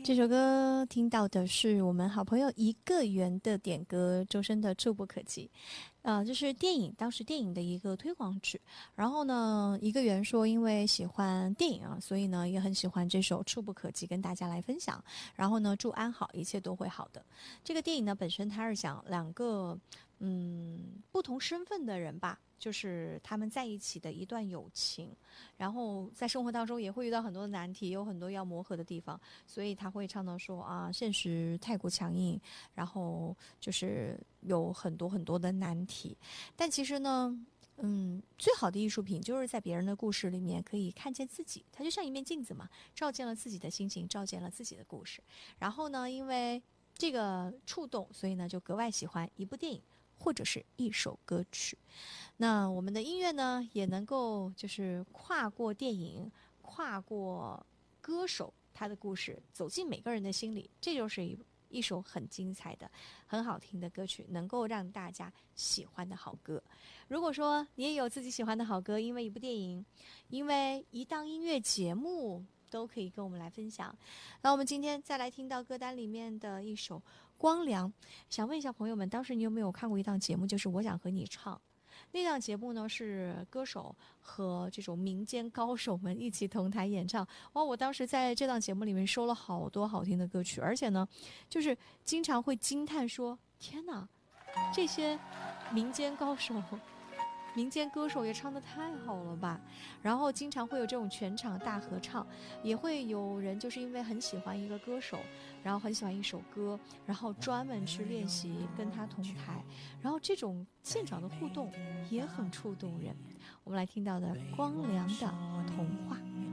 这首歌听到的是我们好朋友一个圆的点歌，周深的《触不可及》。这是电影当时电影的一个推广曲。然后呢，一个圆说因为喜欢电影啊，所以呢也很喜欢这首《触不可及》，跟大家来分享。然后呢，祝安好，一切都会好的。这个电影呢本身它是讲两个不同身份的人吧，就是他们在一起的一段友情，然后在生活当中也会遇到很多的难题，有很多要磨合的地方，所以他会唱到说啊，现实太过强硬，然后就是有很多很多的难题。但其实呢，最好的艺术品就是在别人的故事里面可以看见自己，它就像一面镜子嘛，照见了自己的心情，照见了自己的故事。然后呢，因为这个触动，所以呢就格外喜欢一部电影或者是一首歌曲。那我们的音乐呢，也能够就是跨过电影，跨过歌手他的故事，走进每个人的心里。这就是一首很精彩的、很好听的歌曲，能够让大家喜欢的好歌。如果说你也有自己喜欢的好歌，因为一部电影，因为一档音乐节目，都可以跟我们来分享。那我们今天再来听到歌单里面的一首《光良》，想问一下朋友们，当时你有没有看过一档节目，就是《我想和你唱》？那档节目呢是歌手和这种民间高手们一起同台演唱。哇，我当时在这档节目里面收了好多好听的歌曲，而且呢，就是经常会惊叹说：天哪，这些民间高手民间歌手也唱得太好了吧。然后经常会有这种全场大合唱，也会有人就是因为很喜欢一个歌手，然后很喜欢一首歌，然后专门去练习跟他同台，然后这种现场的互动也很触动人。我们来听到的光良的童话。